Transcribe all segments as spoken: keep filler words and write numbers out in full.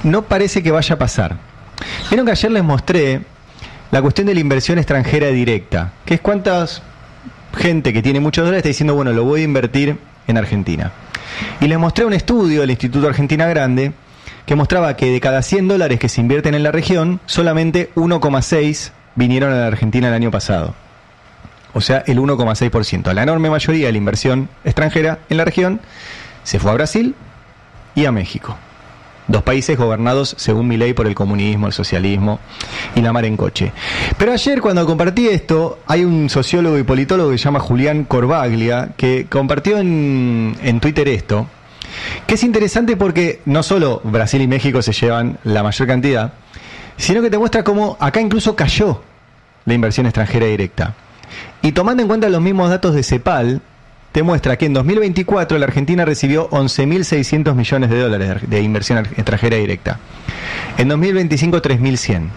no parece que vaya a pasar. Vieron que ayer les mostré la cuestión de la inversión extranjera directa, que es cuántas gente que tiene muchos dólares está diciendo, bueno, lo voy a invertir en Argentina. Y les mostré un estudio del Instituto Argentina Grande que mostraba que de cada cien dólares que se invierten en la región, solamente uno coma seis vinieron a la Argentina el año pasado. O sea, el uno coma seis por ciento. La enorme mayoría de la inversión extranjera en la región se fue a Brasil y a México. Dos países gobernados, según Milei, por el comunismo, el socialismo y la mar en coche. Pero ayer, cuando compartí esto, hay un sociólogo y politólogo que se llama Julián Corbaglia, que compartió en, en Twitter esto, que es interesante porque no solo Brasil y México se llevan la mayor cantidad, sino que te muestra cómo acá incluso cayó la inversión extranjera directa. Y tomando en cuenta los mismos datos de CEPAL, te muestra que en dos mil veinticuatro la Argentina recibió once mil seiscientos millones de dólares de inversión extranjera directa. En dos mil veinticinco, tres mil cien.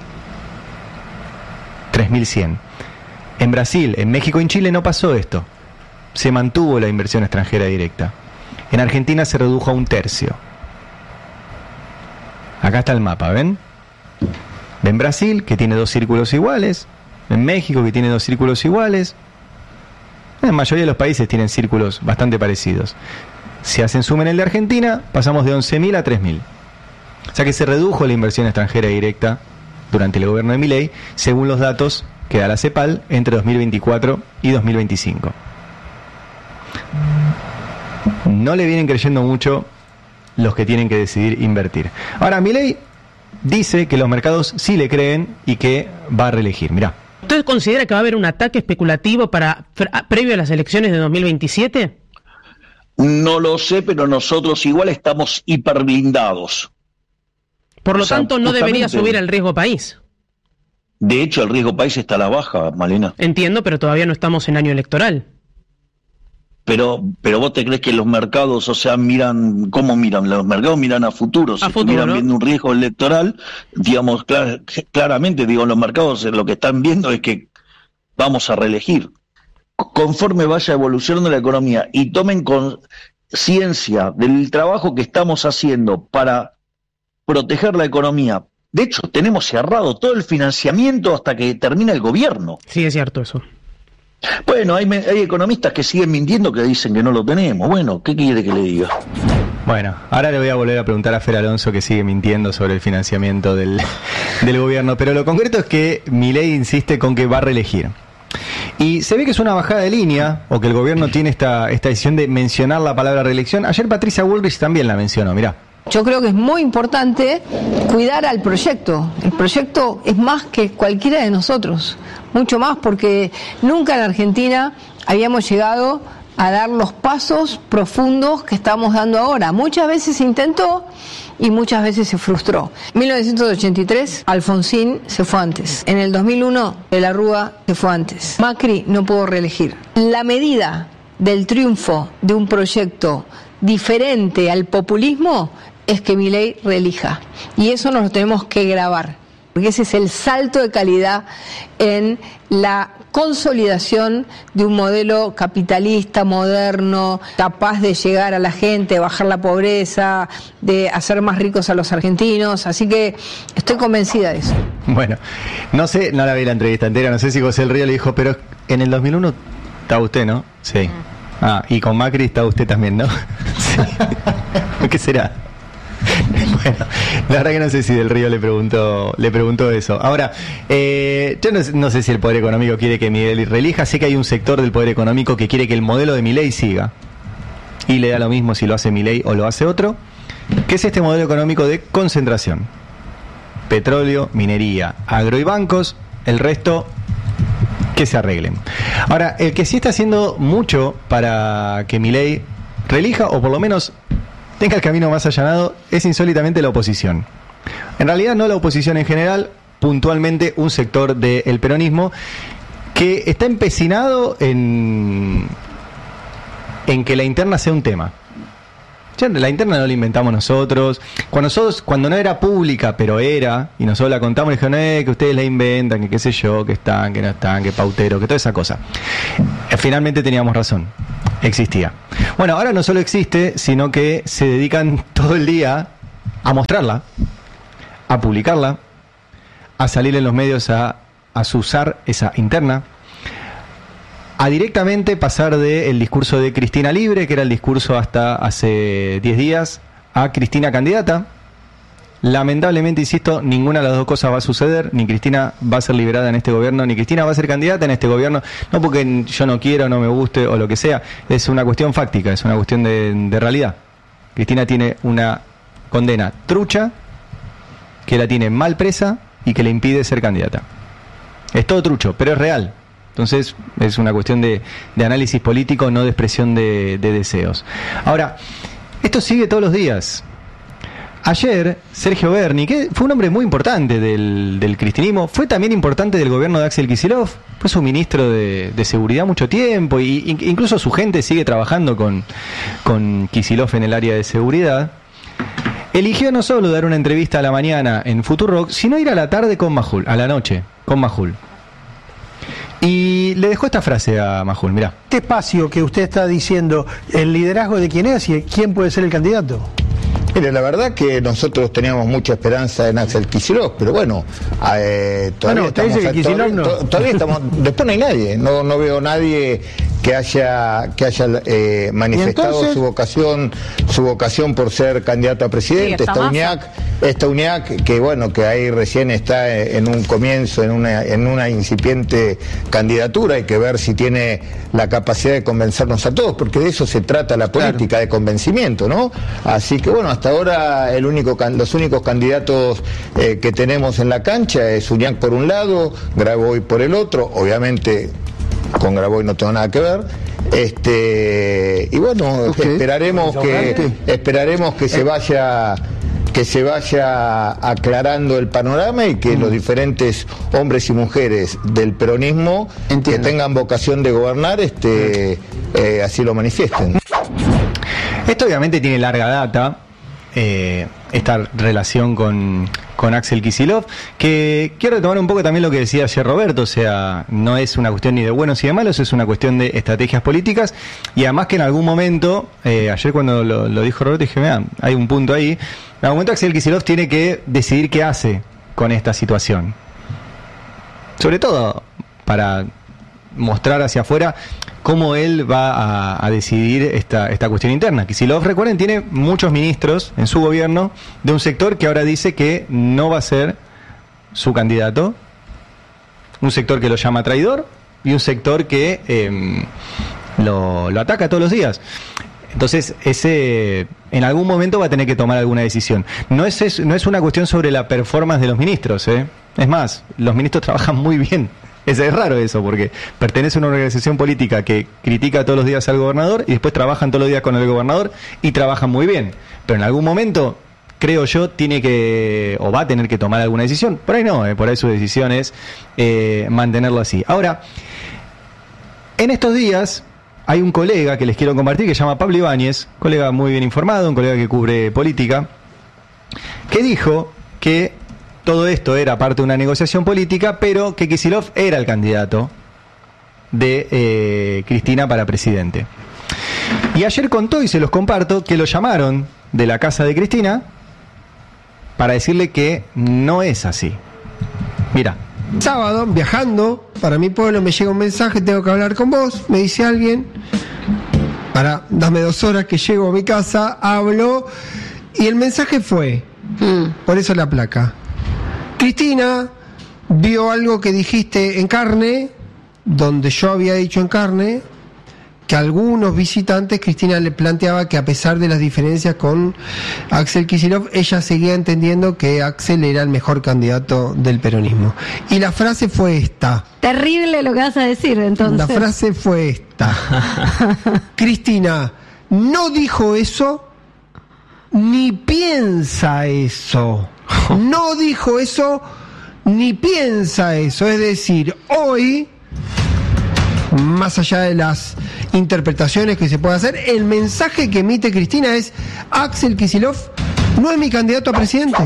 tres mil cien. En Brasil, en México y en Chile no pasó esto. Se mantuvo la inversión extranjera directa. En Argentina se redujo a un tercio. Acá está el mapa, ¿ven? Ven Brasil, que tiene dos círculos iguales. Ven México, que tiene dos círculos iguales. La mayoría de los países tienen círculos bastante parecidos. Si hacen suma en el de Argentina, pasamos de once mil a tres mil. O sea que se redujo la inversión extranjera directa durante el gobierno de Milei, según los datos que da la CEPAL entre dos mil veinticuatro y dos mil veinticinco. No le vienen creyendo mucho los que tienen que decidir invertir. Ahora, Milei dice que los mercados sí le creen y que va a reelegir. Mirá. ¿Usted considera que va a haber un ataque especulativo para previo a las elecciones de dos mil veintisiete? No lo sé, pero nosotros igual estamos hiperblindados. Por lo o sea, tanto, no debería subir el riesgo país. De hecho, el riesgo país está a la baja, Malena. Entiendo, pero todavía no estamos en año electoral. Pero, pero vos te crees que los mercados, o sea, miran, ¿cómo miran? Los mercados miran a futuro, si a futuro, estuvieran ¿no? viendo un riesgo electoral, digamos, clar, claramente, digo, los mercados lo que están viendo es que vamos a reelegir. Conforme vaya evolucionando la economía y tomen conciencia del trabajo que estamos haciendo para proteger la economía. De hecho, tenemos cerrado todo el financiamiento hasta que termine el gobierno. Sí, es cierto eso. Bueno, hay, hay economistas que siguen mintiendo, que dicen que no lo tenemos. Bueno, ¿qué quiere que le diga? Bueno, ahora le voy a volver a preguntar a Fer Alonso, que sigue mintiendo sobre el financiamiento del, del gobierno, pero lo concreto es que Milei insiste con que va a reelegir. Y se ve que es una bajada de línea, o que el gobierno tiene esta, esta decisión de mencionar la palabra reelección. Ayer Patricia Bullrich también la mencionó, mirá. Yo creo que es muy importante cuidar al proyecto. El proyecto es más que cualquiera de nosotros, mucho más, porque nunca en Argentina habíamos llegado a dar los pasos profundos que estamos dando ahora. Muchas veces se intentó y muchas veces se frustró. En mil novecientos ochenta y tres, Alfonsín se fue antes. En el dos mil uno, De la Rúa se fue antes. Macri no pudo reelegir. La medida del triunfo de un proyecto diferente al populismo es que Milei reelija. Y eso nos lo tenemos que grabar, porque ese es el salto de calidad en la consolidación de un modelo capitalista, moderno, capaz de llegar a la gente, bajar la pobreza, de hacer más ricos a los argentinos. Así que estoy convencida de eso. Bueno, no sé, no la vi la entrevista entera, no sé si José del Río le dijo, pero en el dos mil uno estaba usted, ¿no? Sí. Ah, y con Macri está usted también, ¿no? Sí. ¿Qué será? Bueno, la verdad que no sé si Del Río le preguntó le preguntó eso. Ahora, eh, yo no, no sé si el Poder Económico quiere que Milei reelija. Sé que hay un sector del Poder Económico que quiere que el modelo de Milei siga. Y le da lo mismo si lo hace Milei o lo hace otro. Que es este modelo económico de concentración. Petróleo, minería, agro y bancos. El resto, que se arreglen. Ahora, el que sí está haciendo mucho para que Milei reelija, o por lo menos tenga el camino más allanado, es insólitamente la oposición. En realidad no la oposición en general, puntualmente un sector del peronismo que está empecinado en, en que la interna sea un tema. Ya, la interna no la inventamos nosotros. Cuando nosotros, cuando no era pública, pero era, y nosotros la contamos, dijeron, eh, que ustedes la inventan, que qué sé yo, que están, que no están, que pautero, que toda esa cosa. Eh, finalmente teníamos razón. Existía. Bueno, ahora no solo existe, sino que se dedican todo el día a mostrarla. a publicarla, a salir en los medios a, a usar esa interna, a directamente pasar del discurso de Cristina libre, que era el discurso hasta hace diez días, a Cristina candidata. Lamentablemente, insisto, ninguna de las dos cosas va a suceder. Ni Cristina va a ser liberada en este gobierno, ni Cristina va a ser candidata en este gobierno, no porque yo no quiero, no me guste o lo que sea. Es una cuestión fáctica, es una cuestión de, de realidad. Cristina tiene una condena trucha, que la tiene mal presa y que le impide ser candidata. Es todo trucho, pero es real. Entonces es una cuestión de, de análisis político, no de expresión de, de deseos. Ahora, esto sigue todos los días. Ayer, Sergio Berni, que fue un hombre muy importante del, del cristinismo, fue también importante del gobierno de Axel Kicillof, fue su ministro de, de Seguridad mucho tiempo, y incluso su gente sigue trabajando con, con Kicillof en el área de seguridad. Eligió no solo dar una entrevista a la mañana en Futurock, sino ir a la tarde con Majul, a la noche con Majul. Y le dejó esta frase a Majul, mirá. Este espacio que usted está diciendo, ¿el liderazgo de quién es y quién puede ser el candidato? Mire, la verdad que nosotros teníamos mucha esperanza en Axel Kicillof, pero bueno, eh, todavía, bueno, estamos, dice que todavía, no. todavía estamos, después no hay nadie, no, no veo nadie que haya que haya eh, manifestado entonces, su vocación su vocación por ser candidato a presidente. Sí, está Uñac, está Uñac, que bueno, que ahí recién está en un comienzo, en una en una incipiente candidatura, hay que ver si tiene la capacidad de convencernos a todos, porque de eso se trata la política, claro, de convencimiento, ¿no? Así que bueno, hasta ahora el único los únicos candidatos eh, que tenemos en la cancha es Uñac por un lado, Graboy por el otro, obviamente con Graboy no tengo nada que ver, este y bueno, okay, esperaremos que esperaremos que se vaya que se vaya aclarando el panorama y que mm. los diferentes hombres y mujeres del peronismo Entiendo. que tengan vocación de gobernar este eh, así lo manifiesten. Esto obviamente tiene larga data, eh, esta relación con, con Axel Kicillof, que quiero retomar un poco también lo que decía ayer Roberto, o sea, no es una cuestión ni de buenos y de malos, es una cuestión de estrategias políticas, y además que en algún momento, eh, ayer cuando lo, lo dijo Roberto, dije, mira, hay un punto ahí, en algún momento Axel Kicillof tiene que decidir qué hace con esta situación, sobre todo para mostrar hacia afuera cómo él va a, a decidir esta, esta cuestión interna. Kicillof, recuerden, tiene muchos ministros en su gobierno de un sector que ahora dice que no va a ser su candidato, un sector que lo llama traidor y un sector que eh, lo, lo ataca todos los días. Entonces, ese en algún momento va a tener que tomar alguna decisión. No es, es, no es una cuestión sobre la performance de los ministros, ¿eh? Es más, los ministros trabajan muy bien. Es, es raro eso, porque pertenece a una organización política que critica todos los días al gobernador y después trabajan todos los días con el gobernador y trabajan muy bien. Pero en algún momento, creo yo, tiene que, o va a tener que tomar alguna decisión. Por ahí no, eh, por ahí su decisión es eh, mantenerlo así. Ahora, en estos días hay un colega que les quiero compartir que se llama Pablo Ibáñez, colega muy bien informado, un colega que cubre política, que dijo que todo esto era parte de una negociación política, pero que Kicillof era el candidato de eh, Cristina para presidente. Y ayer contó, y se los comparto, que lo llamaron de la casa de Cristina para decirle que no es así. Mira. Sábado, viajando para mi pueblo, me llega un mensaje, tengo que hablar con vos, me dice alguien, para, dame dos horas que llego a mi casa, hablo, y el mensaje fue, mm. por eso la placa. Cristina vio algo que dijiste en carne, donde yo había dicho en carne, que a algunos visitantes Cristina le planteaba que a pesar de las diferencias con Axel Kicillof, ella seguía entendiendo que Axel era el mejor candidato del peronismo. Y la frase fue esta. Terrible lo que vas a decir, entonces. La frase fue esta. Cristina no dijo eso, ni piensa eso. No dijo eso, ni piensa eso. Es decir, hoy, más allá de las interpretaciones que se puede hacer, el mensaje que emite Cristina es: Axel Kicillof no es mi candidato a presidente.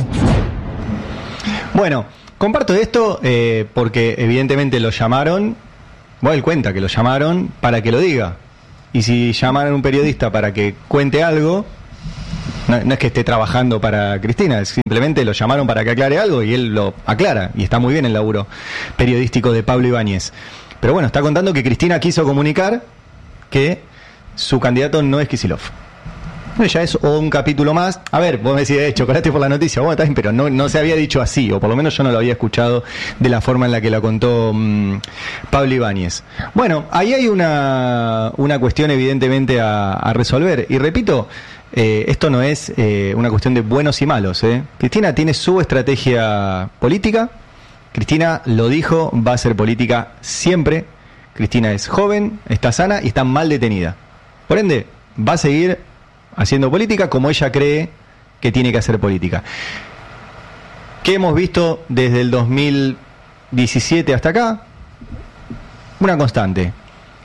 Bueno, comparto esto eh, porque evidentemente lo llamaron, bueno, él cuenta que lo llamaron para que lo diga. Y si llamaron a un periodista para que cuente algo, No, no es que esté trabajando para Cristina, simplemente lo llamaron para que aclare algo y él lo aclara, y está muy bien el laburo periodístico de Pablo Ibáñez. Pero bueno, está contando que Cristina quiso comunicar que su candidato no es Kicillof. Ya es un capítulo más. A ver, vos me decís, de chocolate por la noticia, bueno, está bien, pero no, no se había dicho así, o por lo menos yo no lo había escuchado de la forma en la que la contó um, Pablo Ibáñez. Bueno, ahí hay una, una cuestión evidentemente a, a resolver. Y repito, eh, esto no es eh, una cuestión de buenos y malos. ¿eh? Cristina tiene su estrategia política. Cristina lo dijo, va a ser política siempre. Cristina es joven, está sana y está mal detenida. Por ende, va a seguir haciendo política como ella cree que tiene que hacer política. ¿Qué hemos visto desde el dos mil diecisiete hasta acá? Una constante.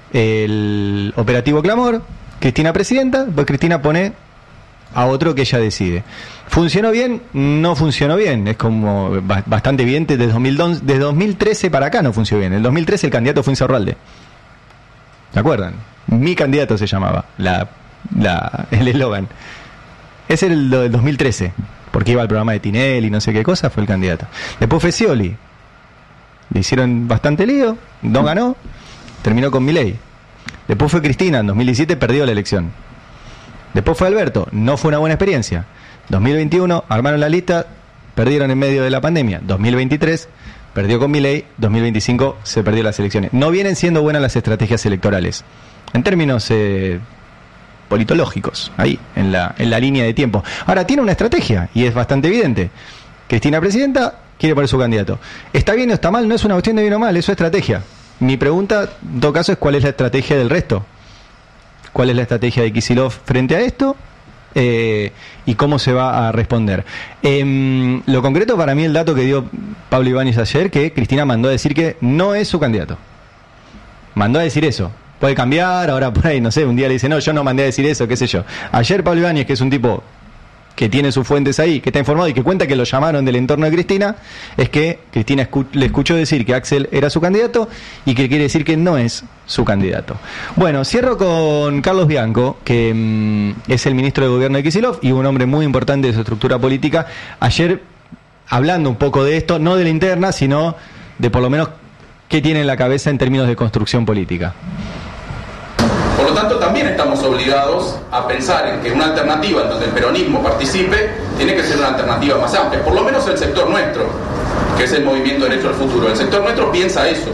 El operativo Clamor, Cristina presidenta, pues Cristina pone a otro que ella decide. ¿Funcionó bien? No funcionó bien. Es como bastante evidente desde dos mil once, desde dos mil trece para acá no funcionó bien. En el dos mil trece el candidato fue Insaurralde. ¿Se acuerdan? Mi candidato se llamaba, la La, el eslogan. Ese era el del dos mil trece, porque iba al programa de Tinelli y no sé qué cosa, fue el candidato. Después fue Scioli, le hicieron bastante lío, no ganó, terminó con Milei. Después fue Cristina, en dos mil diecisiete perdió la elección. Después fue Alberto, no fue una buena experiencia. dos mil veintiuno armaron la lista, perdieron en medio de la pandemia. dos mil veintitrés perdió con Milei, dos mil veinticinco se perdió las elecciones. No vienen siendo buenas las estrategias electorales. En términos eh, politológicos, ahí, en la, en la línea de tiempo. Ahora, tiene una estrategia, y es bastante evidente. Cristina presidenta, quiere poner su candidato. ¿Está bien o está mal? No es una cuestión de bien o mal, es su estrategia. Mi pregunta, en todo caso, es cuál es la estrategia del resto. ¿Cuál es la estrategia de Kicillof frente a esto? Eh, y cómo se va a responder. Eh, lo concreto, para mí, el dato que dio Pablo Ibáñez ayer, que Cristina mandó a decir que no es su candidato. Mandó a decir eso. Puede cambiar, ahora por ahí, no sé, un día le dice, no, yo no mandé a decir eso, qué sé yo. Ayer Pablo Ibáñez, que es un tipo que tiene sus fuentes ahí, que está informado y que cuenta que lo llamaron del entorno de Cristina, es que Cristina escu- le escuchó decir que Axel era su candidato y que quiere decir que no es su candidato. Bueno, cierro con Carlos Bianco, que mmm, es el ministro de Gobierno de Kicillof y un hombre muy importante de su estructura política. Ayer, hablando un poco de esto, no de la interna, sino de por lo menos qué tiene en la cabeza en términos de construcción política. Por lo tanto, también estamos obligados a pensar en que una alternativa en donde el peronismo participe tiene que ser una alternativa más amplia, por lo menos el sector nuestro, que es el Movimiento Derecho al Futuro. El sector nuestro piensa eso,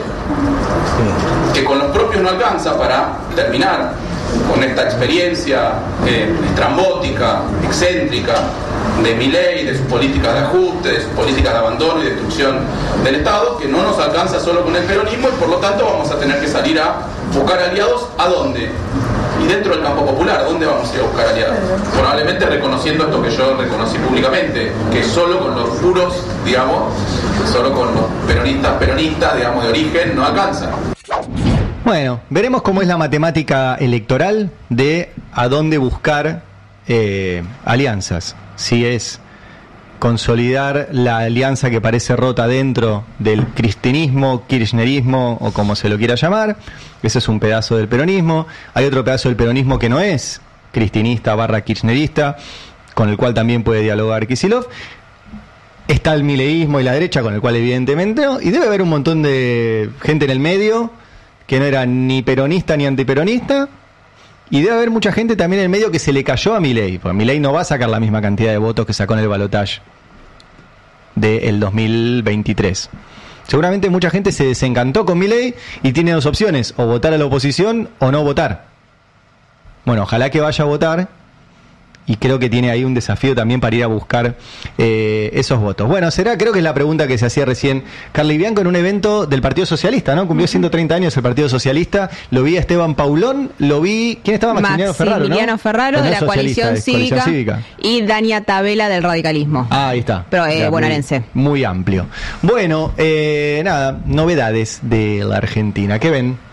que con los propios no alcanza para terminar con esta experiencia eh, estrambótica, excéntrica, de Milei, de sus políticas de ajuste, de sus políticas de abandono y destrucción del Estado, que no nos alcanza solo con el peronismo y por lo tanto vamos a tener que salir a buscar aliados. ¿A dónde? Y dentro del campo popular, ¿dónde vamos a ir a buscar aliados? Probablemente reconociendo esto que yo reconocí públicamente, que solo con los puros, digamos, solo con los peronistas, peronistas, digamos, de origen, no alcanza. Bueno, veremos cómo es la matemática electoral de a dónde buscar eh, alianzas. Si es consolidar la alianza que parece rota dentro del cristinismo, kirchnerismo o como se lo quiera llamar. Ese es un pedazo del peronismo. Hay otro pedazo del peronismo que no es cristinista barra kirchnerista, con el cual también puede dialogar Kicillof. Está el mileísmo y la derecha, con el cual evidentemente no. Y debe haber un montón de gente en el medio que no era ni peronista ni antiperonista. Y debe haber mucha gente también en el medio que se le cayó a Milei, porque Milei no va a sacar la misma cantidad de votos que sacó en el balotaje del dos mil veintitrés. Seguramente mucha gente se desencantó con Milei y tiene dos opciones, o votar a la oposición o no votar. Bueno, ojalá que vaya a votar. Y creo que tiene ahí un desafío también para ir a buscar eh, esos votos. Bueno, será, creo que es la pregunta que se hacía recién Carly Bianco en un evento del Partido Socialista, ¿no? Cumplió ciento treinta años el Partido Socialista. Lo vi a Esteban Paulón, lo vi... ¿Quién estaba? Maximiliano Ferraro, ¿no? Maximiliano Ferraro, de la Coalición Cívica, Coalición Cívica. Y Dania Tabela del radicalismo. Ah, ahí está. Pero eh, bonaerense. Muy, muy amplio. Bueno, eh, nada, novedades de la Argentina. ¿Qué ven?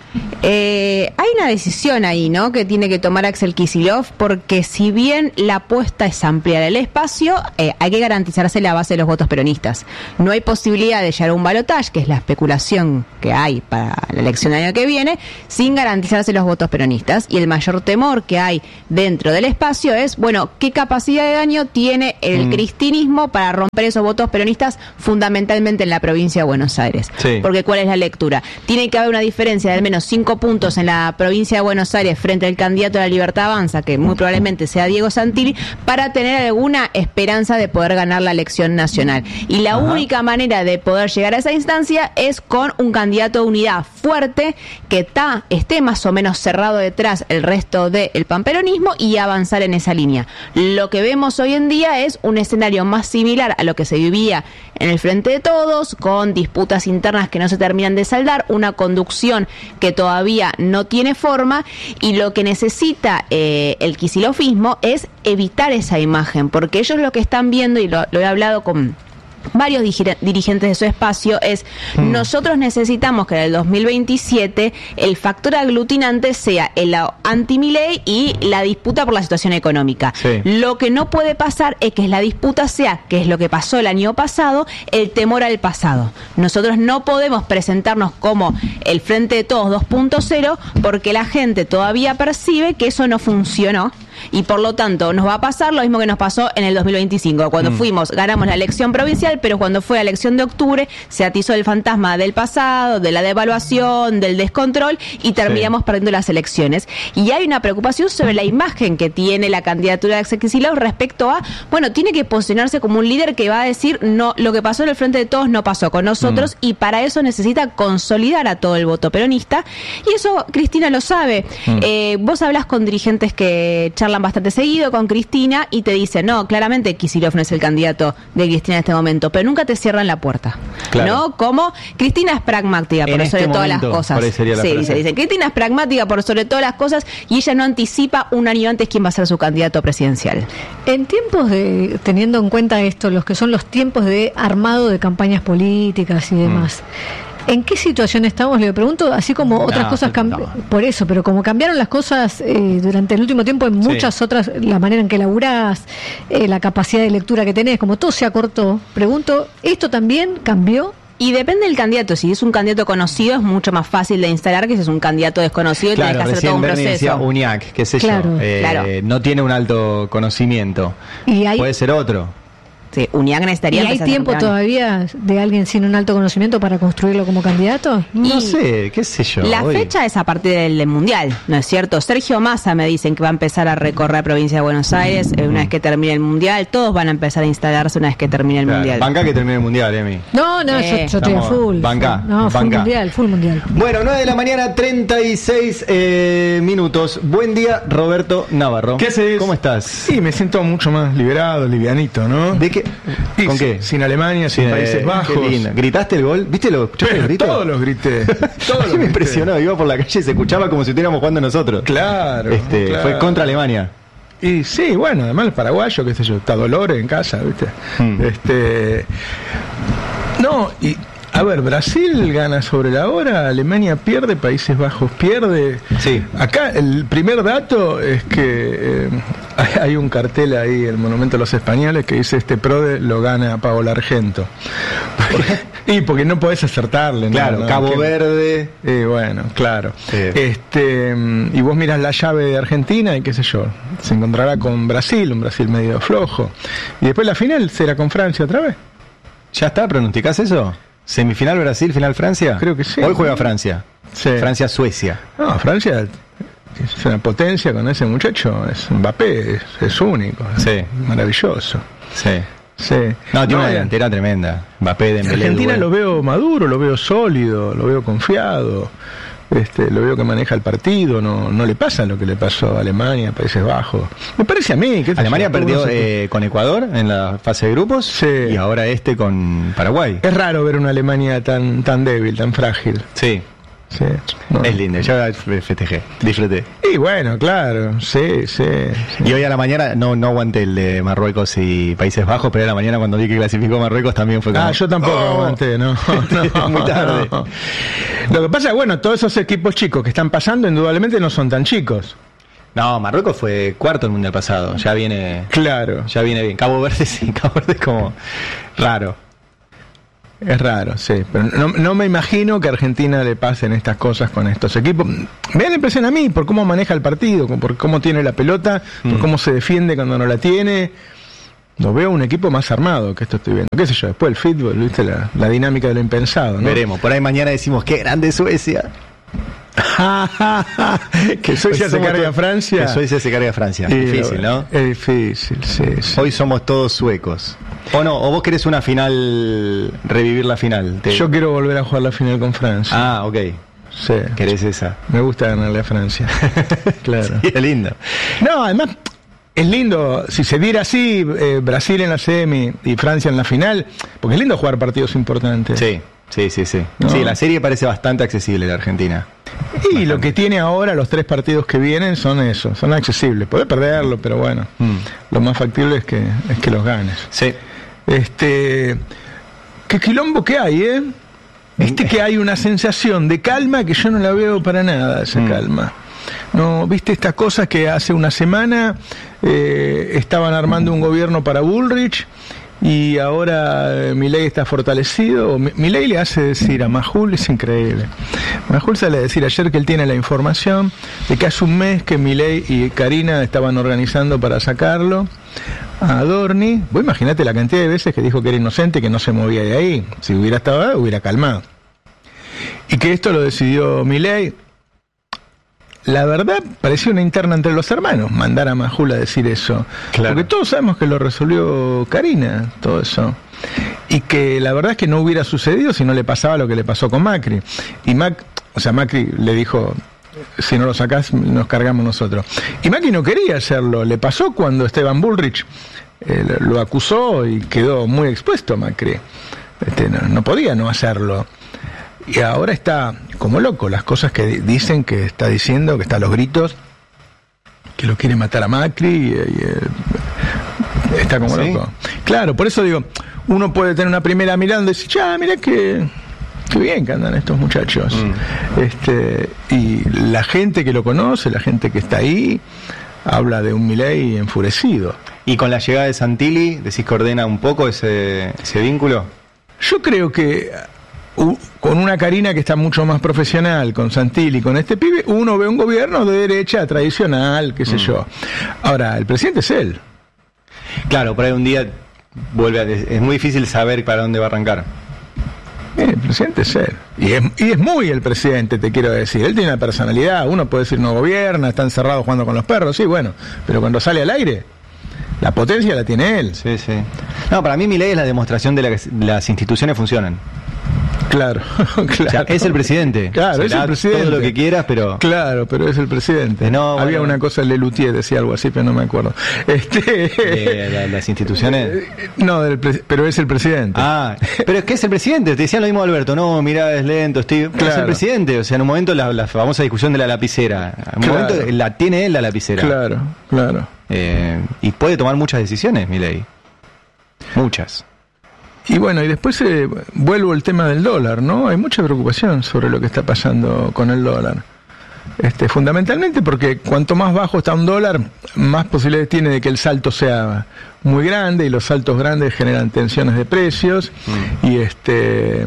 Eh, hay una decisión ahí, ¿no?, que tiene que tomar Axel Kicillof, porque si bien la apuesta es ampliar el espacio, eh, hay que garantizarse la base de los votos peronistas. No hay posibilidad de llegar a un balotaje, que es la especulación que hay para la elección del año que viene, sin garantizarse los votos peronistas. Y el mayor temor que hay dentro del espacio es, bueno, ¿qué capacidad de daño tiene el mm. cristinismo para romper esos votos peronistas, fundamentalmente en la provincia de Buenos Aires? Sí. Porque ¿cuál es la lectura? Tiene que haber una diferencia de al menos cinco puntos en la provincia de Buenos Aires frente al candidato de la Libertad Avanza, que muy probablemente sea Diego Santilli, para tener alguna esperanza de poder ganar la elección nacional. Y la Ajá. única manera de poder llegar a esa instancia es con un candidato de unidad fuerte, que ta, esté más o menos cerrado detrás el resto del panperonismo y avanzar en esa línea. Lo que vemos hoy en día es un escenario más similar a lo que se vivía en el Frente de Todos, con disputas internas que no se terminan de saldar, una conducción que todavía no tiene forma, y lo que necesita eh, el kicillofismo es evitar esa imagen, porque ellos lo que están viendo, y lo, lo he hablado con varios dirigentes de su espacio, es mm. nosotros necesitamos que en el dos mil veintisiete el factor aglutinante sea el anti-Milei y la disputa por la situación económica. Sí. Lo que no puede pasar es que la disputa sea, que es lo que pasó el año pasado, el temor al pasado. Nosotros no podemos presentarnos como el Frente de Todos dos punto cero, porque la gente todavía percibe que eso no funcionó. Y por lo tanto nos va a pasar lo mismo que nos pasó en el dos mil veinticinco, cuando mm. fuimos, ganamos la elección provincial, pero cuando fue la elección de octubre se atizó el fantasma del pasado, de la devaluación, del descontrol, y terminamos sí. perdiendo las elecciones. Y hay una preocupación sobre la imagen que tiene la candidatura de Axel Kicillof respecto a, bueno, tiene que posicionarse como un líder que va a decir, no, lo que pasó en el Frente de Todos no pasó con nosotros, mm. y para eso necesita consolidar a todo el voto peronista, y eso Cristina lo sabe. Mm. Eh, vos hablás con dirigentes que charlan bastante seguido con Cristina y te dicen, no, claramente Kicillof no es el candidato de Cristina en este momento, pero nunca te cierran la puerta. Claro. ¿No? Como Cristina es pragmática por en sobre este todas momento, las cosas. La sí, dice, dice, Cristina es pragmática por sobre todas las cosas, y ella no anticipa un año antes quién va a ser su candidato presidencial. En tiempos de, teniendo en cuenta esto, los que son los tiempos de armado de campañas políticas y demás, mm. ¿en qué situación estamos? Le pregunto, así como no, otras cosas cambiaron, por eso, pero como cambiaron las cosas eh, durante el último tiempo en muchas sí. otras, la manera en que laburás, eh, la capacidad de lectura que tenés, como todo se acortó, pregunto, ¿esto también cambió? Y depende del candidato. Si es un candidato conocido es mucho más fácil de instalar que si es un candidato desconocido y claro, tenés que hacer todo un proceso. Decía Uñac, qué sé claro. yo, eh, claro. no tiene un alto conocimiento. ¿Y hay... puede ser otro. Sí, Uñac necesitaría. ¿Y hay tiempo todavía de alguien sin un alto conocimiento para construirlo como candidato? No y sé, qué sé yo. La hoy. fecha es a partir del, del Mundial, ¿no es cierto? Sergio Massa me dicen que va a empezar a recorrer provincia de Buenos Aires eh, una vez que termine el Mundial. Todos van a empezar a instalarse una vez que termine el claro. Mundial. Banca que termine el Mundial, Emi. No, no, eh. yo, yo estoy a full. Banca. No, full banca. mundial, full mundial. Bueno, nueve de la mañana, treinta y seis eh, minutos. Buen día, Roberto Navarro. ¿Qué haces? ¿Cómo estás? Sí, me siento mucho más liberado, livianito, ¿no? ¿De qué? Y ¿Con qué? Sin Alemania, sin eh, Países Bajos. Qué lindo. ¿Gritaste el gol? ¿Viste los gritos? Todos los grité. Todos los me impresionó. Iba por la calle y se escuchaba como si estuviéramos jugando nosotros. Claro, este, claro. Fue contra Alemania. Y sí, bueno, además el paraguayo, qué sé yo, está Dolores en casa, ¿viste? Hmm. Este. No, y. A ver, Brasil gana sobre la hora, Alemania pierde, Países Bajos pierde. Sí. Acá el primer dato es que eh, hay un cartel ahí, el Monumento a los Españoles, que dice este PRODE lo gana Paola Argento. Porque, y porque no podés acertarle. Claro, ¿no? Cabo que, Verde. Eh, bueno, claro. Sí. Este y vos mirás la llave de Argentina y qué sé yo, se encontrará con Brasil, un Brasil medio flojo. Y después la final será con Francia otra vez. ¿Ya está? ¿Pronosticás eso? ¿Semifinal Brasil, final Francia? Creo que sí. Hoy juega Francia. Sí. Francia-Suecia. No, Francia es una potencia con ese muchacho. Es Mbappé, es, es único. Es sí. Maravilloso. Sí. Sí. No, tiene no, una delantera tremenda. Mbappé, Dembélé. Argentina lo veo maduro, lo veo sólido, lo veo confiado. Este, lo veo que maneja el partido, no, no le pasa lo que le pasó a Alemania, a Países Bajos. Me parece a mí que Alemania yo, perdió no sé eh, con Ecuador en la fase de grupos sí. y ahora este con Paraguay. Es raro ver una Alemania tan tan débil, tan frágil. Sí. sí. No. Es lindo, yo festejé, disfruté. Y bueno, claro, sí, sí, sí. Y hoy a la mañana, no no aguanté el de Marruecos y Países Bajos, pero a la mañana cuando vi que clasificó Marruecos también fue como... Ah, yo tampoco oh, aguanté, no, no. Muy tarde. No. Lo que pasa es, bueno, todos esos equipos chicos que están pasando, indudablemente no son tan chicos. No, Marruecos fue cuarto el mundial pasado, ya viene... Claro. Ya viene bien. Cabo Verde sí, Cabo Verde es como raro. Es raro, sí, pero no, no me imagino que a Argentina le pasen estas cosas con estos equipos. Me da la impresión a mí, por cómo maneja el partido, por cómo tiene la pelota, por mm. cómo se defiende cuando no la tiene. Lo veo un equipo más armado que esto estoy viendo. ¿Qué sé yo? Después el fútbol, viste, la, la dinámica de lo impensado, ¿no? Veremos, por ahí mañana decimos, qué grande Suecia. Que Suecia se carga a Francia. Que Suecia se carga a Francia. Sí, difícil, ¿no? Es difícil, sí, sí. Hoy somos todos suecos. ¿O no? ¿O vos querés una final, revivir la final? Te... Yo quiero volver a jugar la final con Francia. Ah, ok. Sí. ¿Querés esa? Me gusta ganarle a Francia. Claro. Sí, es lindo. No, además... Es lindo, si se diera así, eh, Brasil en la semi y Francia en la final, porque es lindo jugar partidos importantes. Sí, sí, sí, sí. ¿No? Sí, la serie parece bastante accesible la Argentina. Y bastante. Lo que tiene ahora, los tres partidos que vienen, son eso, son accesibles. Podés perderlo, pero bueno, mm. lo más factible es que, es que los ganes. Sí. Este, qué quilombo que hay, ¿eh? Viste que hay una sensación de calma que yo no la veo para nada, esa mm. calma. No, viste estas cosas que hace una semana eh, estaban armando un gobierno para Bullrich y ahora eh, Milei está fortalecido. Milei le hace decir a Majul, es increíble. Majul sale a decir ayer que él tiene la información de que hace un mes que Milei y Karina estaban organizando para sacarlo a Adorni. Vos imaginate la cantidad de veces que dijo que era inocente, que no se movía de ahí. Si hubiera estado ahí, hubiera calmado. Y que esto lo decidió Milei. La verdad, parecía una interna entre los hermanos, mandar a Majul a decir eso. Claro. Porque todos sabemos que lo resolvió Karina, todo eso. Y que la verdad es que no hubiera sucedido si no le pasaba lo que le pasó con Macri. Y Mac, o sea, Macri le dijo, si no lo sacás, nos cargamos nosotros. Y Macri no quería hacerlo. Le pasó cuando Esteban Bullrich eh, lo acusó y quedó muy expuesto Macri. Este, no, no podía no hacerlo. Y ahora está como loco, las cosas que dicen, que está diciendo, que está a los gritos, que lo quiere matar a Macri, y, y, y, está como ¿Sí? loco. Claro, por eso digo, uno puede tener una primera mirada y decir, ya, mira que, que bien que andan estos muchachos. Mm. Este, y la gente que lo conoce, la gente que está ahí, habla de un Milei enfurecido. ¿Y con la llegada de Santilli, decís que ordena un poco ese, ese vínculo? Yo creo que... con una Karina que está mucho más profesional, con Santilli, con este pibe, uno ve un gobierno de derecha tradicional, qué sé mm. yo. Ahora, el presidente es él. Claro, por ahí un día vuelve a... Es muy difícil saber para dónde va a arrancar. El presidente es él. Y es, y es muy el presidente, te quiero decir. Él tiene una personalidad, uno puede decir no gobierna, está encerrado jugando con los perros, sí, bueno. Pero cuando sale al aire... La potencia la tiene él. Sí, sí. No, para mí Milei es la demostración de la que las instituciones funcionan. Claro, claro. O sea, es el presidente. Claro, es el presidente. Todo lo que quieras, pero... Claro, pero es el presidente. No, Había bueno. una cosa, Lelutier decía algo así, pero no me acuerdo. Este... ¿De la, las instituciones? No, del pre... pero es el presidente. Ah, pero es que es el presidente. Te decía lo mismo Alberto. No, mirá, es lento, estoy... Claro. Es el presidente. O sea, en un momento la, la famosa discusión de la lapicera. En un claro. momento la tiene él la lapicera. Claro, claro. Eh, y puede tomar muchas decisiones, Milei. Muchas. Y bueno, y después eh, vuelvo al tema del dólar, ¿no? Hay mucha preocupación sobre lo que está pasando con el dólar. Este, fundamentalmente porque cuanto más bajo está un dólar, más posibilidades tiene de que el salto sea muy grande, y los saltos grandes generan tensiones de precios. Mm. Y este...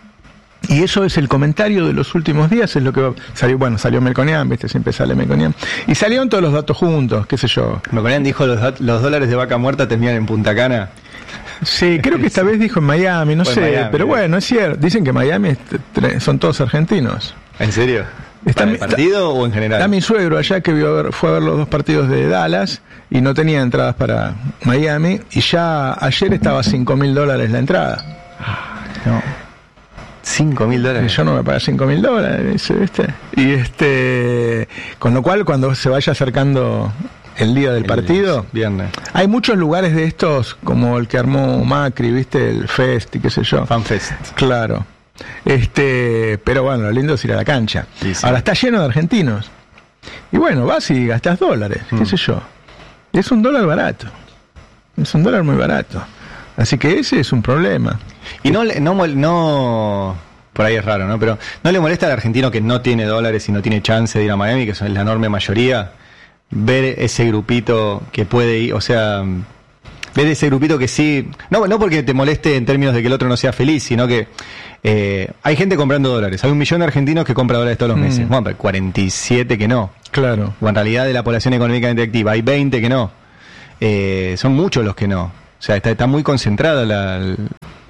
Y eso es el comentario de los últimos días, es lo que salió, bueno, salió Melconian, viste, siempre sale Melconian. Y salieron todos los datos juntos, qué sé yo. Melconian dijo los, los dólares de vaca muerta terminan en Punta Cana. Sí, creo que esta vez dijo en Miami, no sé, Miami, pero bueno, es cierto. Dicen que Miami es, son todos argentinos. ¿En serio? ¿Está ¿Para el partido está, o en general? Está mi suegro allá que vio a ver, fue a ver los dos partidos de Dallas y no tenía entradas para Miami, y ya ayer estaba a cinco mil dólares la entrada. No. cinco mil dólares. Yo no me pago cinco mil dólares, ¿viste? Y este, con lo cual, cuando se vaya acercando el día del el partido, viernes, hay muchos lugares de estos, como el que armó Macri, ¿viste? El Fest y qué sé yo. FanFest. Claro. Este, pero bueno, lo lindo es ir a la cancha. Sí, sí. Ahora está lleno de argentinos. Y bueno, vas y gastás dólares, mm. qué sé yo. Es un dólar barato. Es un dólar muy barato. Así que ese es un problema. Y no, no, no, por ahí es raro, ¿no? Pero ¿no le molesta al argentino que no tiene dólares y no tiene chance de ir a Miami, que son la enorme mayoría? Ver ese grupito que puede ir, o sea, ver ese grupito que sí, no, no porque te moleste en términos de que el otro no sea feliz, sino que eh, hay gente comprando dólares. Hay un millón de argentinos que compra dólares todos los meses. Mm. Bueno, pero cuarenta y siete que no. Claro. O en realidad de la población económicamente activa hay veinte que no. Eh, son muchos los que no. O sea, está, está muy concentrada la... El...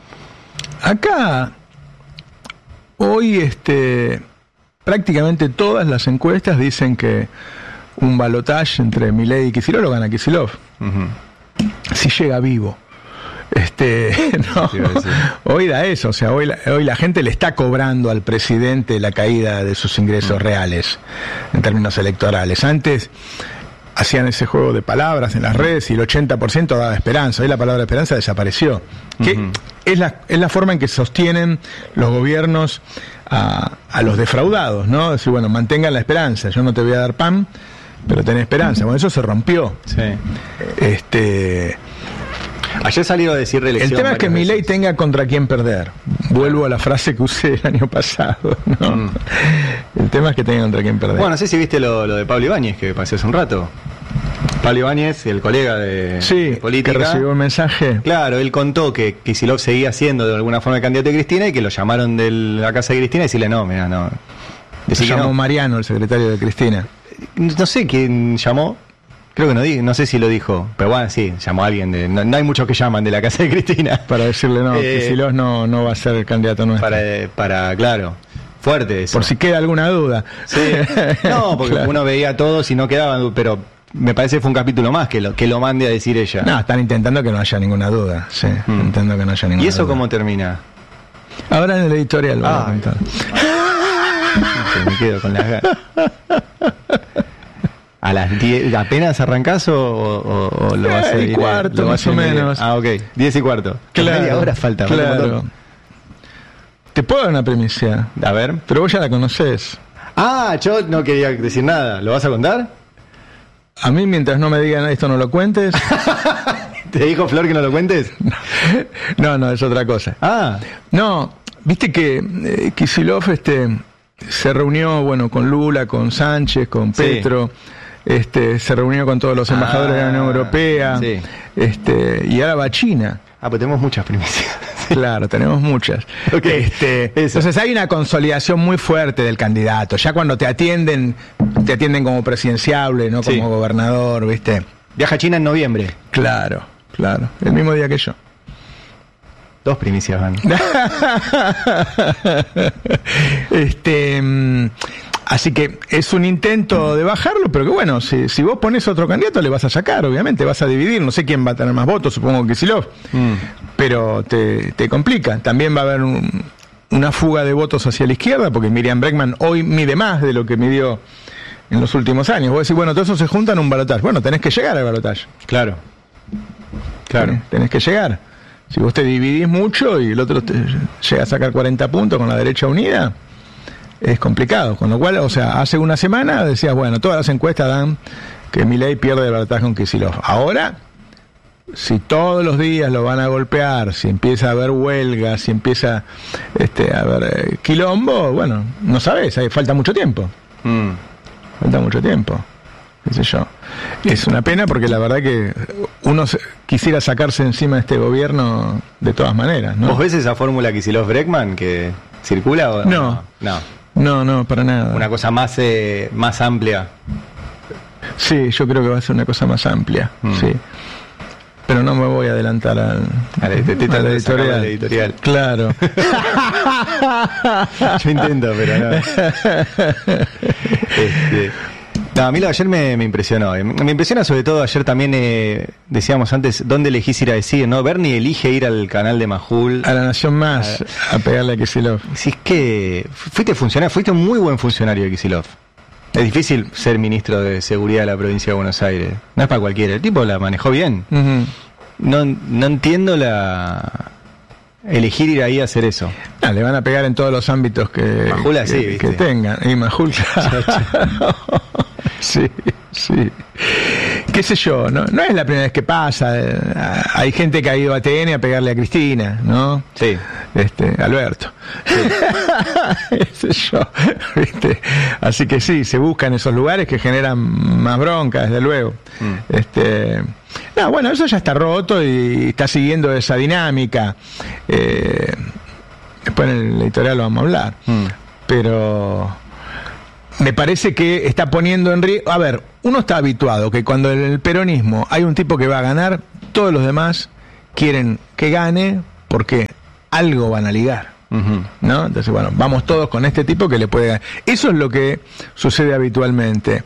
Acá, hoy, este, prácticamente todas las encuestas dicen que un balotaje entre Milei y Kicillof lo gana Kicillof. Uh-huh. Si llega vivo. Este, no, sí, sí. Hoy da eso, o sea, hoy la, hoy la gente le está cobrando al presidente la caída de sus ingresos uh-huh. reales en términos electorales. Antes hacían ese juego de palabras en las redes y el ochenta por ciento daba esperanza. Hoy la palabra esperanza desapareció. Que uh-huh. es la es la forma en que sostienen los gobiernos a, a los defraudados, ¿no? Decir, bueno, mantengan la esperanza, yo no te voy a dar pan, pero tenés esperanza. Bueno, eso se rompió. Sí. Este... Ayer salió a decir reelección. El tema es que Milei tenga contra quién perder. Vuelvo a la frase que usé el año pasado, ¿no? Mm. El tema es que tenga contra quién perder. Bueno, no sé si viste lo, lo de Pablo Ibáñez, que pasó hace un rato. Pablo Ibáñez, el colega de, sí, de política. Que recibió un mensaje. Claro, él contó que Kicillof seguía siendo de alguna forma el candidato de Cristina y que lo llamaron de la casa de Cristina y decirle no, mira, no. Se llamó no. Mariano, el secretario de Cristina. No sé quién llamó. Creo que no di, no sé si lo dijo, pero bueno, sí, llamó a alguien de, no, no hay muchos que llaman de la casa de Cristina. Para decirle no, eh, Kicillof no, no va a ser el candidato nuestro. Para, para claro, fuerte eso. Por si queda alguna duda. Sí, no, porque claro. Uno veía a todos y no quedaban, pero me parece que fue un capítulo más que lo, que lo mande a decir ella. No, están intentando que no haya ninguna duda, sí, mm. intentando que no haya ninguna duda. ¿Y eso duda. Cómo termina? Ahora en el editorial lo ah, voy a contar. Me quedo con las ganas. ¿A las diez apenas arrancás o, o, o lo vas a ir? diez y cuarto, más o menos. Ah, ok. diez y cuarto. Claro. Media hora falta. Claro. Te puedo dar una primicia. A ver. Pero vos ya la conocés. Ah, yo no quería decir nada. ¿Lo vas a contar? A mí, mientras no me digan esto, no lo cuentes. ¿Te dijo Flor que no lo cuentes? No, no, es otra cosa. Ah. No, viste que eh, Kicillof este, se reunió, bueno, con Lula, con Sánchez, con Petro. Sí. Este, se reunió con todos los embajadores ah, de la Unión Europea, sí. este, y ahora va a China. Ah, pues tenemos muchas primicias. Claro, tenemos muchas. Okay. Este, entonces hay una consolidación muy fuerte del candidato. Ya cuando te atienden, te atienden como presidenciable, no como sí. gobernador, ¿viste? Viaja a China en noviembre. Claro, claro. El mismo día que yo. Dos primicias van. este... Así que es un intento de bajarlo, pero que bueno, si, si vos pones otro candidato le vas a sacar, obviamente, vas a dividir, no sé quién va a tener más votos, supongo que Kicillof, mm. pero te, te complica. También va a haber un, una fuga de votos hacia la izquierda, porque Miriam Bregman hoy mide más de lo que midió en los últimos años. Vos decís, bueno, todo eso se junta en un balotaje. Bueno, tenés que llegar al balotaje. Claro. Claro. Tenés, tenés que llegar. Si vos te dividís mucho y el otro te llega a sacar cuarenta puntos con la derecha unida, es complicado, con lo cual, o sea, hace una semana decías, bueno, todas las encuestas dan que Milei pierde el balotaje con Kicillof. Ahora, si todos los días lo van a golpear, si empieza a haber huelga, si empieza este, a haber eh, quilombo, bueno, no sabes, hay, falta mucho tiempo. Mm. Falta mucho tiempo, qué sé yo. Es una pena porque la verdad que uno quisiera sacarse encima de este gobierno de todas maneras, ¿no? ¿Vos ves esa fórmula Kicillof-Bregman que circula o no? No. No, no, para nada. Una cosa más eh, más amplia. Sí, yo creo que va a ser una cosa más amplia, mm. sí. Pero no me voy a adelantar al, al, al, al editorial. Al editorial. Claro. Yo intento, pero no. Este, no, a mí lo de ayer me, me impresionó. Me impresiona sobre todo ayer también, eh, decíamos antes, ¿dónde elegís ir a decir? ¿No? Bernie elige ir al canal de Majul. A La Nación Más, a, a pegarle a Kicillof. Si es que fuiste funcionario, fuiste un muy buen funcionario de Kicillof. Es difícil ser ministro de Seguridad de la provincia de Buenos Aires. No es para cualquiera. El tipo la manejó bien. Uh-huh. No, no entiendo la elegir ir ahí a hacer eso. Ah, le van a pegar en todos los ámbitos que, Majula, que, sí, que ¿viste? tengan. Y Majul, sí, sí. Qué sé yo, ¿no? No es la primera vez que pasa. Eh, Hay gente que ha ido a T N a pegarle a Cristina, ¿no? Sí. Este, Alberto. Sí. Qué sé yo, ¿viste? Así que sí, se buscan esos lugares que generan más bronca, desde luego. Mm. Este, no, bueno, eso ya está roto y está siguiendo esa dinámica. Eh, después en el editorial lo vamos a hablar. Mm. Pero me parece que está poniendo en riesgo. A ver, uno está habituado que cuando en el peronismo hay un tipo que va a ganar, todos los demás quieren que gane porque algo van a ligar. Uh-huh. ¿No? Entonces, bueno, vamos todos con este tipo que le puede ganar. Eso es lo que sucede habitualmente.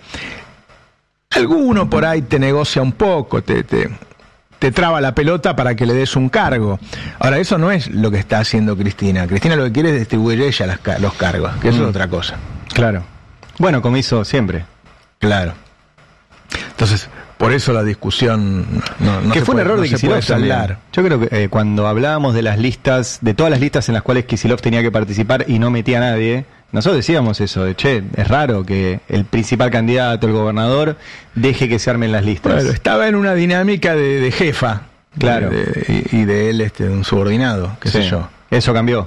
Alguno por ahí te negocia un poco, te, te, te traba la pelota para que le des un cargo. Ahora, eso no es lo que está haciendo Cristina. Cristina lo que quiere es distribuir ella las, los cargos, que eso uh-huh. es otra cosa. Claro. Bueno, como hizo siempre. Claro. Entonces, por eso la discusión no, no que se fue puede, un error no de se puede Kicillof saldar. Yo creo que eh, cuando hablábamos de las listas, de todas las listas en las cuales Kicillof tenía que participar y no metía a nadie, nosotros decíamos eso, de che, es raro que el principal candidato, el gobernador, deje que se armen las listas. Bueno, estaba en una dinámica de, de jefa, claro, de, de, y de él este, un subordinado, qué sí. sé yo. Eso cambió.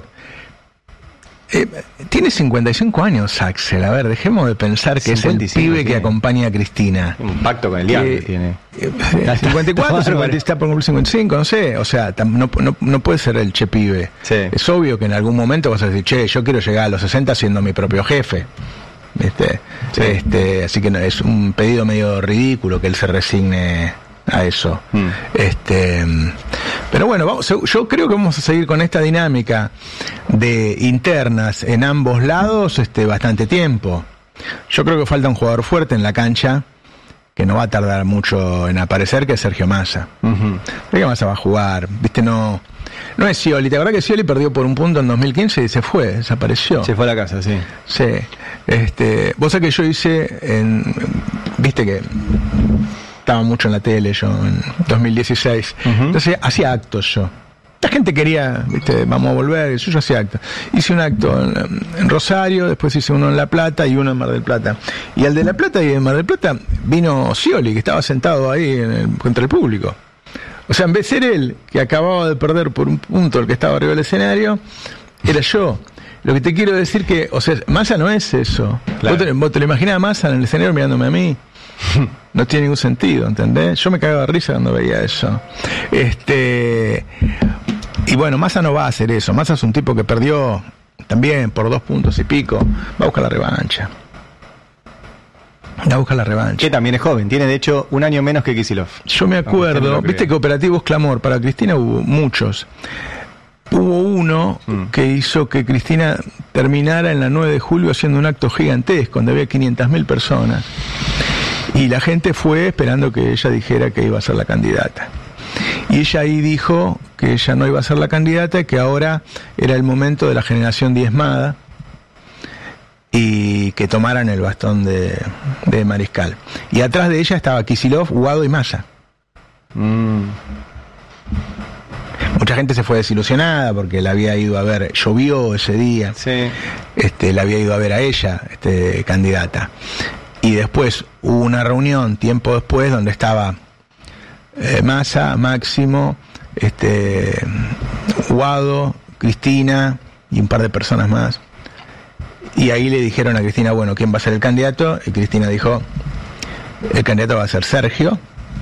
Eh, tiene cincuenta y cinco años Axel, a ver, dejemos de pensar que es el pibe tiene. que acompaña a Cristina. Un pacto con el diablo eh, tiene. Eh, cincuenta y cuatro, cincuenta, está por cumplir cincuenta y cinco, no sé, o sea, no, no, no puede ser el che pibe. Sí. Es obvio que en algún momento vas a decir, che, yo quiero llegar a los sesenta siendo mi propio jefe. ¿Viste? Sí. Este, así que no, es un pedido medio ridículo que él se resigne a eso. Mm. Este, pero bueno, vamos, yo creo que vamos a seguir con esta dinámica de internas en ambos lados este, bastante tiempo. Yo creo que falta un jugador fuerte en la cancha que no va a tardar mucho en aparecer, que es Sergio Massa. Uh-huh. Sergio Massa va a jugar, viste, no no es Scioli. ¿Te acordás que Scioli perdió por un punto en dos mil quince y se fue, desapareció? Se fue a la casa, sí. Sí. Este, vos sabés que yo hice en, viste que estaba mucho en la tele yo en dos mil dieciséis. Uh-huh. Entonces hacía actos yo. La gente quería, viste, vamos a volver, eso yo hacía actos. Hice un acto en, en Rosario, después hice uno en La Plata y uno en Mar del Plata. Y al de La Plata y en Mar del Plata vino Scioli, que estaba sentado ahí en el, contra el público. O sea, en vez de ser él, que acababa de perder por un punto el que estaba arriba del escenario, era yo. Lo que te quiero decir que, o sea, Massa no es eso. Claro. ¿Vos, te, vos te lo imaginás a Massa en el escenario mirándome a mí? No tiene ningún sentido, ¿entendés? Yo me cagaba de risa cuando veía eso. Este, y bueno, Massa no va a hacer eso. Massa es un tipo que perdió también por dos puntos y pico. Va a buscar la revancha. Va a buscar la revancha. Que también es joven, tiene de hecho un año menos que Kicillof. Yo me acuerdo, viste que operativos Clamor para Cristina hubo muchos. Hubo uno mm. que hizo que Cristina terminara en la nueve de julio haciendo un acto gigantesco, donde había quinientas mil personas. Y la gente fue esperando que ella dijera que iba a ser la candidata. Y ella ahí dijo que ella no iba a ser la candidata, que ahora era el momento de la generación diezmada y que tomaran el bastón de, de Mariscal. Y atrás de ella estaba Kicillof, Guado y Massa. Mm. Mucha gente se fue desilusionada porque la había ido a ver, llovió ese día, sí. este, la había ido a ver a ella, este, candidata. Y después hubo una reunión tiempo después donde estaba eh, Massa, Máximo, este, Guado, Cristina y un par de personas más. Y ahí le dijeron a Cristina, bueno, ¿quién va a ser el candidato? Y Cristina dijo, el candidato va a ser Sergio,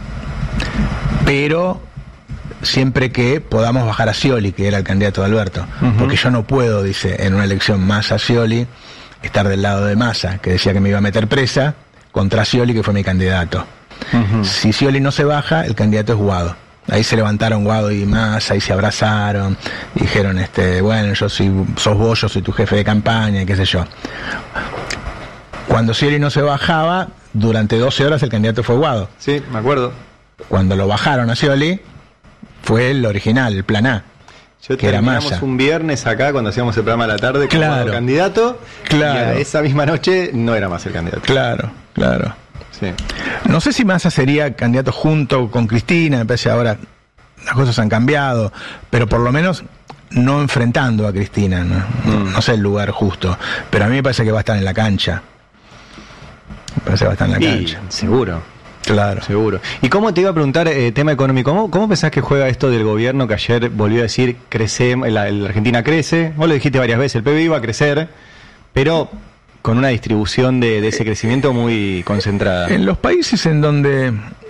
pero siempre que podamos bajar a Scioli, que era el candidato de Alberto. Uh-huh. Porque yo no puedo, dice, en una elección Massa-Scioli, estar del lado de Massa, que decía que me iba a meter presa, contra Scioli, que fue mi candidato. Uh-huh. Si Scioli no se baja, el candidato es Guado. Ahí se levantaron Guado y Massa y se abrazaron, y dijeron, este, bueno, yo soy, sos vos, yo soy tu jefe de campaña, y qué sé yo. Cuando Scioli no se bajaba, durante doce horas el candidato fue Guado. Sí, me acuerdo. Cuando lo bajaron a Scioli, fue el original, el plan A. Yo que era Massa. Un viernes acá cuando hacíamos el programa a la tarde como claro. candidato. Claro. Y esa misma noche no era más el candidato. Claro, claro. Sí. No sé si Massa sería candidato junto con Cristina, me parece ahora las cosas han cambiado, pero por lo menos no enfrentando a Cristina, ¿no? No, no sé el lugar justo, pero a mí me parece que va a estar en la cancha. Me parece que va a estar en la sí, cancha. Seguro. Claro. Seguro. ¿Y cómo te iba a preguntar, eh, tema económico, ¿cómo, cómo pensás que juega esto del gobierno que ayer volvió a decir, crece, la, la Argentina crece? Vos lo dijiste varias veces, el P B I va a crecer, pero con una distribución de, de ese crecimiento muy concentrada. En los países en donde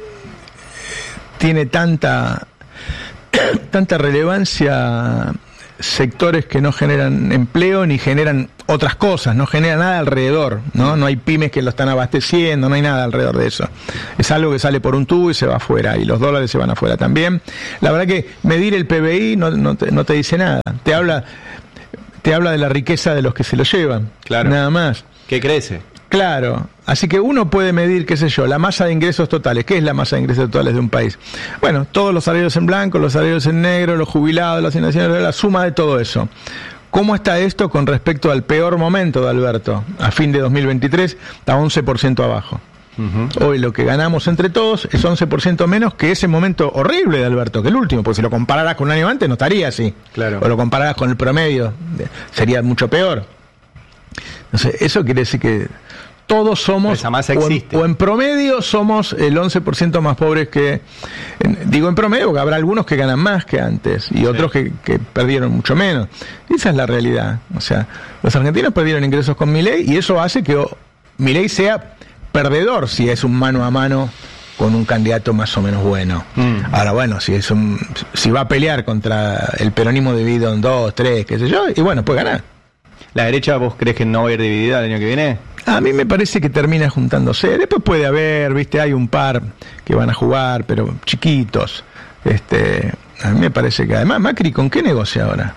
tiene tanta, tanta relevancia sectores que no generan empleo ni generan otras cosas, no genera nada alrededor, ¿no? No hay pymes que lo están abasteciendo, no hay nada alrededor de eso. Es algo que sale por un tubo y se va afuera, y los dólares se van afuera también. La verdad que medir el P B I no, no, te, no te dice nada. Te habla, te habla de la riqueza de los que se lo llevan. Claro. Nada más. ¿Qué crece? Claro, así que uno puede medir, qué sé yo, la masa de ingresos totales. ¿Qué es la masa de ingresos totales de un país? Bueno, todos los salarios en blanco, los salarios en negro, los jubilados, las asignaciones, la suma de todo eso. ¿Cómo está esto con respecto al peor momento de Alberto? A fin de dos mil veintitrés está once por ciento abajo. Uh-huh. Hoy lo que ganamos entre todos es once por ciento menos que ese momento horrible de Alberto, que el último, porque si lo compararas con un año antes no estaría así. Claro. O lo compararas con el promedio, sería mucho peor. Entonces, eso quiere decir que todos somos, esa masa o, existe. En, o en promedio somos el once por ciento más pobres que, en, digo en promedio, porque habrá algunos que ganan más que antes y otros sí. que, que perdieron mucho menos. Esa es la realidad. O sea, los argentinos perdieron ingresos con Milei y eso hace que oh, Milei sea perdedor si es un mano a mano con un candidato más o menos bueno. Mm. Ahora, bueno, si es un, si va a pelear contra el peronismo dividido en dos, tres, qué sé yo, y bueno, puede ganar. ¿La derecha vos crees que no va a ir dividida el año que viene? A mí me parece que termina juntándose. Después puede haber, viste, hay un par que van a jugar, pero chiquitos. Este, a mí me parece que además Macri, ¿con qué negocia ahora?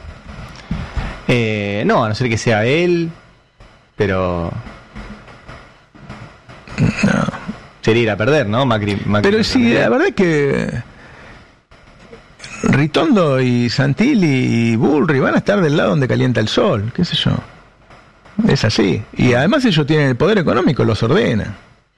Eh, no, a no ser que sea él, pero no. Sería ir a perder, ¿no? Macri, Macri pero sí, la verdad es que Ritondo y Santilli y Bullrich van a estar del lado donde calienta el sol, qué sé yo. Es así. Y además ellos tienen el poder económico, los ordenan.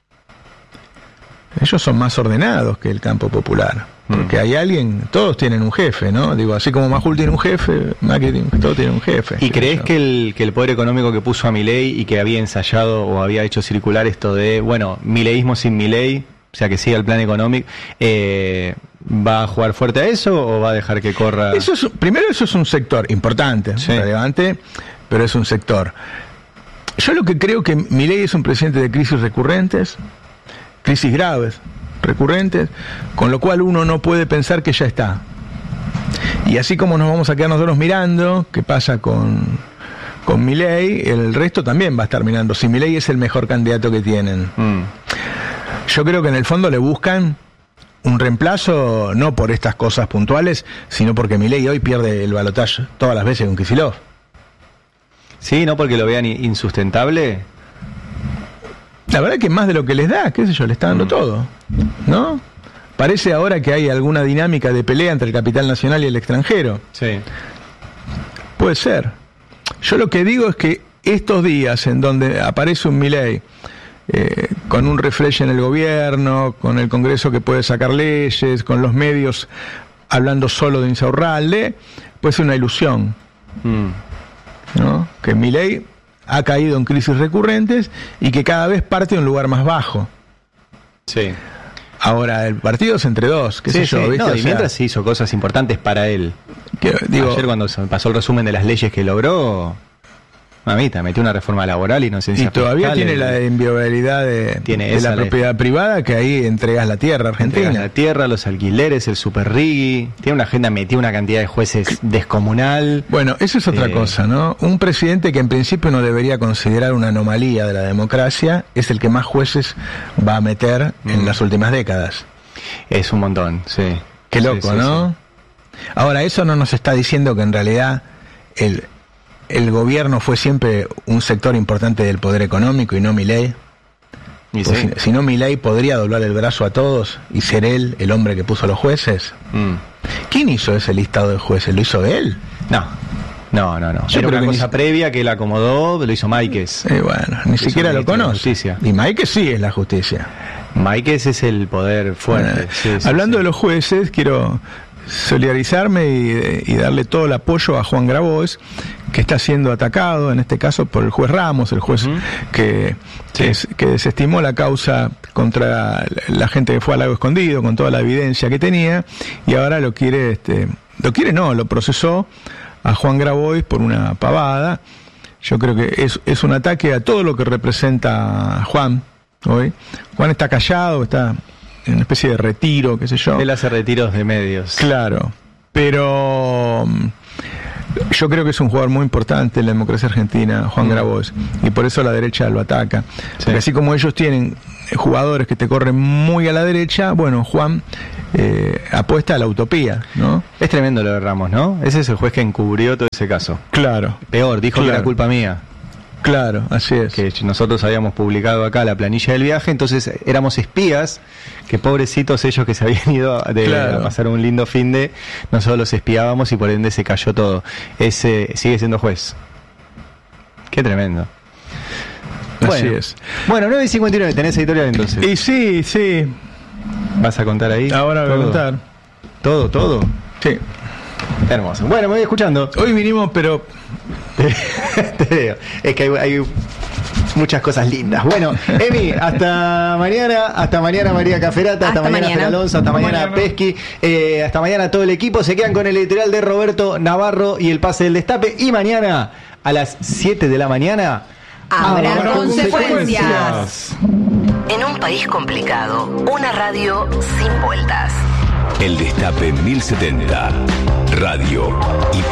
Ellos son más ordenados que el campo popular. Porque mm. hay alguien, todos tienen un jefe, ¿no? Digo, así como Majul tiene un jefe, Macri, todos tienen un jefe. ¿Y crees que el, que el poder económico que puso a Milei y que había ensayado o había hecho circular esto de, bueno, mileísmo sin Milei, o sea, que siga el plan económico, eh, ¿va a jugar fuerte a eso o va a dejar que corra? Eso es, primero, eso es un sector importante, sí. relevante, pero es un sector. Yo lo que creo que Milei es un presidente de crisis recurrentes, crisis graves, recurrentes, con lo cual uno no puede pensar que ya está. Y así como nos vamos a quedar nosotros mirando qué pasa con, con Milei, el resto también va a estar mirando si Milei es el mejor candidato que tienen. Mm. Yo creo que en el fondo le buscan un reemplazo, no por estas cosas puntuales, sino porque Milei hoy pierde el balotaje todas las veces con Kicillof. Sí, no porque lo vean insustentable. La verdad que más de lo que les da, qué sé yo, le está dando mm. todo, ¿no? Parece ahora que hay alguna dinámica de pelea entre el capital nacional y el extranjero. Sí. Puede ser. Yo lo que digo es que estos días en donde aparece un Milei eh, con un refresh en el gobierno, con el Congreso que puede sacar leyes, con los medios hablando solo de Insaurralde, puede ser una ilusión. Mm. ¿No? Que Milei ha caído en crisis recurrentes y que cada vez parte de un lugar más bajo. Sí. Ahora, el partido es entre dos, qué sí, sé yo, sí. ¿viste? No, o y sea, mientras hizo cosas importantes para él. Que, digo, ayer cuando se pasó el resumen de las leyes que logró, mamita, metió una reforma laboral y no sé si... Y todavía tiene el, la inviolabilidad de, tiene de la propiedad privada, que ahí entregas la tierra a Argentina. Entregas la tierra, los alquileres, el superrigui. Tiene una agenda, metió una cantidad de jueces descomunal. Bueno, eso es otra eh, cosa, ¿no? Un presidente que en principio no debería considerar una anomalía de la democracia es el que más jueces va a meter mm. en las últimas décadas. Es un montón, sí. Qué loco, sí, sí, ¿no? Sí. Ahora, eso no nos está diciendo que en realidad el... el gobierno fue siempre un sector importante del poder económico y no Milei. ¿Y sí? si, si no, Milei podría doblar el brazo a todos y ser él el hombre que puso a los jueces. Mm. ¿Quién hizo ese listado de jueces? ¿Lo hizo él? No, no, no, no. Yo Era creo una que cosa ni... previa que él acomodó, lo hizo Máiquez. Eh, bueno, ni siquiera lo conoce. Y Máiquez sí es la justicia. Máiquez es el poder fuerte. Bueno, sí, sí, hablando sí. de los jueces, quiero... solidarizarme y, y darle todo el apoyo a Juan Grabois, que está siendo atacado, en este caso por el juez Ramos, el juez uh-huh. que, sí. que, es, que desestimó la causa contra la gente que fue al Lago Escondido, con toda la evidencia que tenía, y ahora lo quiere, este, lo quiere no, lo procesó a Juan Grabois por una pavada. Yo creo que es, es un ataque a todo lo que representa Juan hoy. Juan está callado, está en una especie de retiro, qué sé yo. Él hace retiros de medios. Claro, pero yo creo que es un jugador muy importante en la democracia argentina, Juan mm. Grabois, y por eso la derecha lo ataca. Sí. Porque así como ellos tienen jugadores que te corren muy a la derecha, bueno, Juan eh, apuesta a la utopía, ¿no? Es tremendo lo de Ramos, ¿no? Ese es el juez que encubrió todo ese caso. Claro. Peor, dijo claro. que era culpa mía. Claro, así es. Que nosotros habíamos publicado acá la planilla del viaje, entonces éramos espías, que pobrecitos ellos que se habían ido de, claro. a pasar un lindo fin de, nosotros los espiábamos y por ende se cayó todo. Ese sigue siendo juez. Qué tremendo. Así bueno, es. Bueno, nueve y cincuenta y nueve, ¿tenés editorial entonces? Y sí, sí. ¿Vas a contar ahí? Ahora voy a contar. ¿Todo, todo? Sí. Hermoso. Bueno, me voy escuchando. Hoy vinimos, pero... Te veo. Es que hay, hay muchas cosas lindas. Bueno, Emi, hasta mañana. Hasta mañana María Caferata. Hasta, hasta mañana, mañana. Fer Alonso. Hasta, hasta mañana, mañana Pesqui. Eh, hasta mañana todo el equipo. Se quedan con el editorial de Roberto Navarro y el pase del destape. Y mañana a las siete de la mañana habrá, habrá consecuencias. consecuencias. En un país complicado, una radio sin vueltas. El Destape mil setenta. Radio y